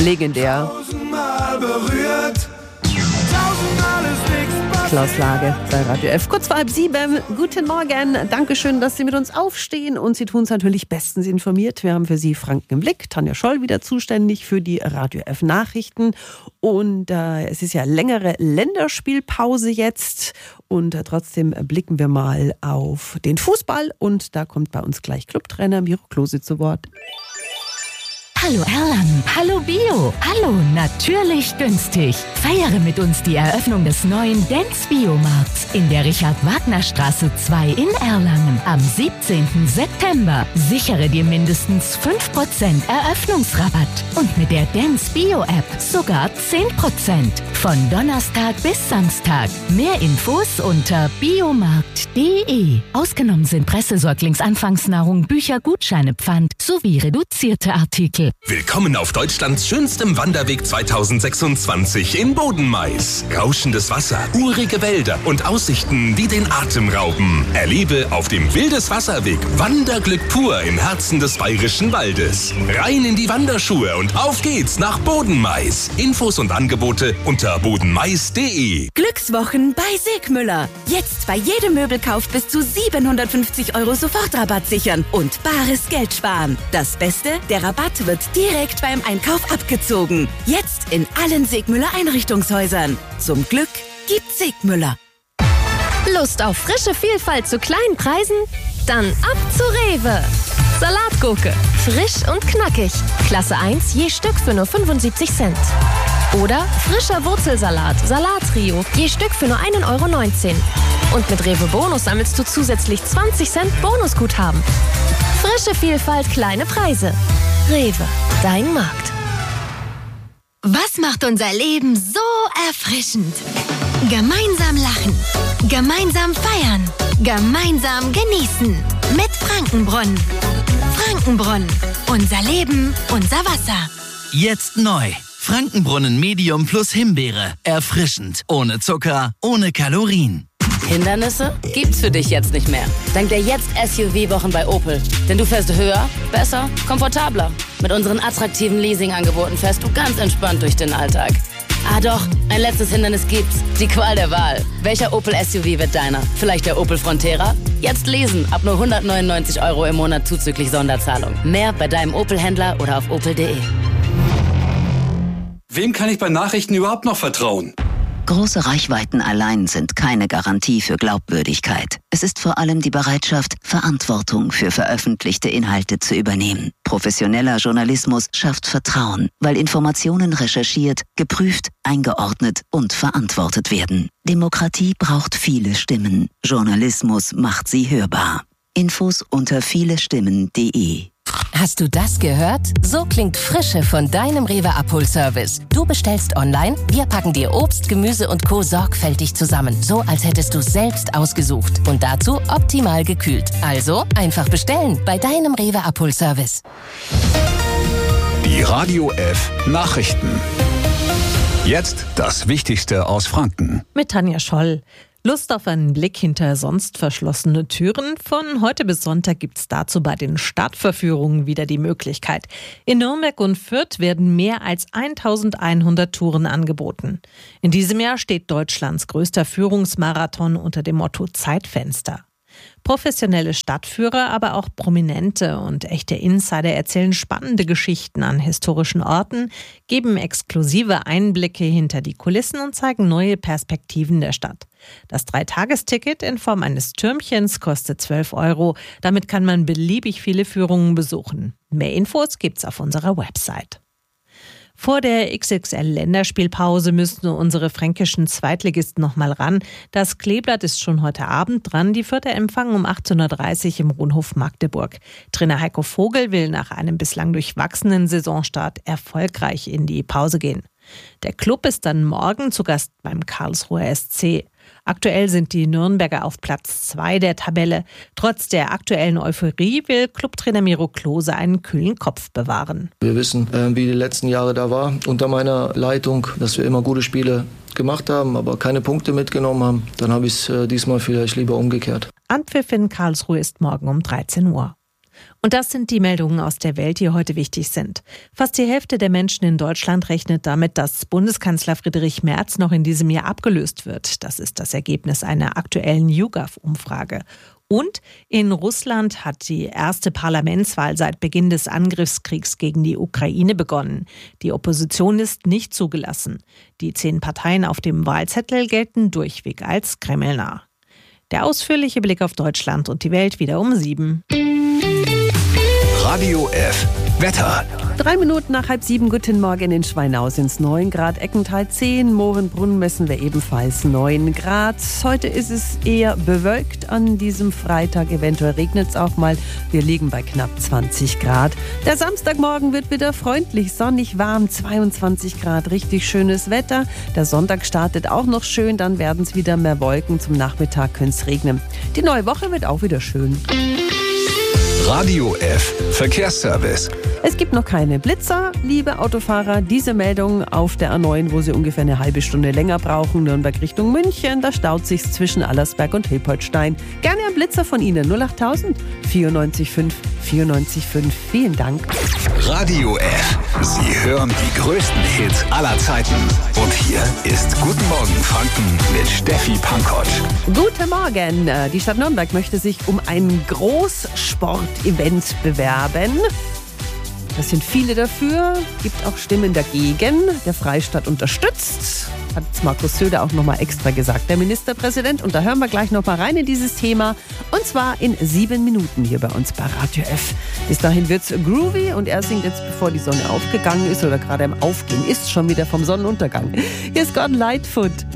Legendär. Tausendmal berührt, tausendmal ist nichts passiert. Klaus Lage bei Radio F. Kurz vor 6:30. Guten Morgen. Dankeschön, dass Sie mit uns aufstehen. Und Sie tun es natürlich bestens informiert. Wir haben für Sie Franken im Blick. Tanja Scholl wieder zuständig für die Radio F Nachrichten. Und es ist ja längere Länderspielpause jetzt. Und trotzdem blicken wir mal auf den Fußball. Und da kommt bei uns gleich Clubtrainer Miro Klose zu Wort. Hallo Erlangen, hallo Bio, hallo natürlich günstig. Feiere mit uns die Eröffnung des neuen Dance Biomarkts in der Richard-Wagner-Straße 2 in Erlangen am 17. September. Sichere dir mindestens 5% Eröffnungsrabatt und mit der Dance Bio App sogar 10%. Von Donnerstag bis Samstag. Mehr Infos unter biomarkt.de. Ausgenommen sind Pressesäuglingsanfangsnahrung, Bücher, Gutscheine, Pfand sowie reduzierte Artikel. Willkommen auf Deutschlands schönstem Wanderweg 2026 in Bodenmais. Rauschendes Wasser, urige Wälder und Aussichten, die den Atem rauben. Erlebe auf dem Wildeswasserweg Wanderglück pur im Herzen des Bayerischen Waldes. Rein in die Wanderschuhe und auf geht's nach Bodenmais. Infos und Angebote unter bodenmais.de. Glückswochen bei Segmüller. Jetzt bei jedem Möbelkauf bis zu 750 € Sofortrabatt sichern und bares Geld sparen. Das Beste, der Rabatt wird direkt beim Einkauf abgezogen. Jetzt in allen Segmüller Einrichtungshäusern. Zum Glück gibt's Segmüller. Lust auf frische Vielfalt zu kleinen Preisen? Dann ab zu Rewe. Salatgurke, frisch und knackig. Klasse 1 je Stück für nur 75 Cent. Oder frischer Wurzelsalat, Salattrio, je Stück für nur 1,19 €. Und mit Rewe Bonus sammelst du zusätzlich 20 Cent Bonusguthaben. Frische Vielfalt, kleine Preise. Rewe, dein Markt. Was macht unser Leben so erfrischend? Gemeinsam lachen, gemeinsam feiern, gemeinsam genießen. Mit Frankenbrunnen. Frankenbrunnen. Unser Leben, unser Wasser. Jetzt neu. Frankenbrunnen Medium plus Himbeere. Erfrischend. Ohne Zucker, ohne Kalorien. Hindernisse gibt's für dich jetzt nicht mehr. Dank der Jetzt-SUV-Wochen bei Opel. Denn du fährst höher, besser, komfortabler. Mit unseren attraktiven Leasing-Angeboten fährst du ganz entspannt durch den Alltag. Ah doch, ein letztes Hindernis gibt's. Die Qual der Wahl. Welcher Opel-SUV wird deiner? Vielleicht der Opel Frontera? Jetzt lesen, ab nur 199 € im Monat zuzüglich Sonderzahlung. Mehr bei deinem Opel-Händler oder auf opel.de. Wem kann ich bei Nachrichten überhaupt noch vertrauen? Große Reichweiten allein sind keine Garantie für Glaubwürdigkeit. Es ist vor allem die Bereitschaft, Verantwortung für veröffentlichte Inhalte zu übernehmen. Professioneller Journalismus schafft Vertrauen, weil Informationen recherchiert, geprüft, eingeordnet und verantwortet werden. Demokratie braucht viele Stimmen. Journalismus macht sie hörbar. Infos unter vielestimmen.de. Hast du das gehört? So klingt Frische von deinem Rewe-Abholservice. Du bestellst online, wir packen dir Obst, Gemüse und Co. sorgfältig zusammen. So, als hättest du selbst ausgesucht. Und dazu optimal gekühlt. Also, einfach bestellen bei deinem Rewe-Abholservice. Die Radio F Nachrichten. Jetzt das Wichtigste aus Franken. Mit Tanja Scholl. Lust auf einen Blick hinter sonst verschlossene Türen? Von heute bis Sonntag gibt es dazu bei den Stadtverführungen wieder die Möglichkeit. In Nürnberg und Fürth werden mehr als 1100 Touren angeboten. In diesem Jahr steht Deutschlands größter Führungsmarathon unter dem Motto Zeitfenster. Professionelle Stadtführer, aber auch Prominente und echte Insider erzählen spannende Geschichten an historischen Orten, geben exklusive Einblicke hinter die Kulissen und zeigen neue Perspektiven der Stadt. Das 3-Tagesticket in Form eines Türmchens kostet 12 €. Damit kann man beliebig viele Führungen besuchen. Mehr Infos gibt's auf unserer Website. Vor der XXL-Länderspielpause müssen unsere fränkischen Zweitligisten noch mal ran. Das Kleeblatt ist schon heute Abend dran. Die Fürther empfangen um 18:30 Uhr im Rohnhof Magdeburg. Trainer Heiko Vogel will nach einem bislang durchwachsenen Saisonstart erfolgreich in die Pause gehen. Der Club ist dann morgen zu Gast beim Karlsruher SC. Aktuell sind die Nürnberger auf Platz 2 der Tabelle. Trotz der aktuellen Euphorie will Clubtrainer Miro Klose einen kühlen Kopf bewahren. Wir wissen, wie die letzten Jahre da war unter meiner Leitung, dass wir immer gute Spiele gemacht haben, aber keine Punkte mitgenommen haben. Dann habe ich es diesmal vielleicht lieber umgekehrt. Anpfiff in Karlsruhe ist morgen um 13 Uhr. Und das sind die Meldungen aus der Welt, die heute wichtig sind. Fast die Hälfte der Menschen in Deutschland rechnet damit, dass Bundeskanzler Friedrich Merz noch in diesem Jahr abgelöst wird. Das ist das Ergebnis einer aktuellen YouGov-Umfrage. Und in Russland hat die erste Parlamentswahl seit Beginn des Angriffskriegs gegen die Ukraine begonnen. Die Opposition ist nicht zugelassen. Die 10 Parteien auf dem Wahlzettel gelten durchweg als kremlnah. Der ausführliche Blick auf Deutschland und die Welt wieder um 7. Radio F. Wetter. 3 Minuten nach 6:30, guten Morgen. In Schweinau sind es 9 Grad, Eckenthal 10, Mohrenbrunn messen wir ebenfalls 9 Grad. Heute ist es eher bewölkt an diesem Freitag, eventuell regnet es auch mal. Wir liegen bei knapp 20 Grad. Der Samstagmorgen wird wieder freundlich, sonnig, warm, 22 Grad, richtig schönes Wetter. Der Sonntag startet auch noch schön, dann werden es wieder mehr Wolken. Zum Nachmittag könnte es regnen. Die neue Woche wird auch wieder schön. Radio F. Verkehrsservice. Es gibt noch keine Blitzer, liebe Autofahrer. Diese Meldung auf der A9, wo Sie ungefähr eine halbe Stunde länger brauchen. Nürnberg Richtung München, da staut sich's zwischen Allersberg und Hilpoltstein. Gerne ein Blitzer von Ihnen, 08000 94 94 5. Vielen Dank. Radio F. Sie hören die größten Hits aller Zeiten. Und hier ist Guten Morgen Franken mit Steffi Pankotsch. Guten Morgen. Die Stadt Nürnberg möchte sich um ein Großsport-Event bewerben. Das sind viele dafür, gibt auch Stimmen dagegen. Der Freistaat unterstützt, hat jetzt Markus Söder auch nochmal extra gesagt, der Ministerpräsident. Und da hören wir gleich nochmal rein in dieses Thema. Und zwar in 7 Minuten hier bei uns bei Radio F. Bis dahin wird's groovy und er singt jetzt, bevor die Sonne aufgegangen ist oder gerade im Aufgehen ist, schon wieder vom Sonnenuntergang. Hier ist Gordon Lightfoot.